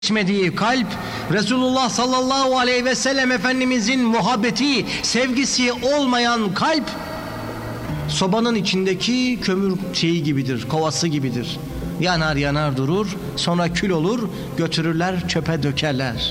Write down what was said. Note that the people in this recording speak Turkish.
geçmediği kalp, Resulullah sallallahu aleyhi ve sellem Efendimizin muhabbeti, sevgisi olmayan kalp, sobanın içindeki kömür şeyi gibidir, kovası gibidir. Yanar yanar durur, sonra kül olur, götürürler çöpe dökerler.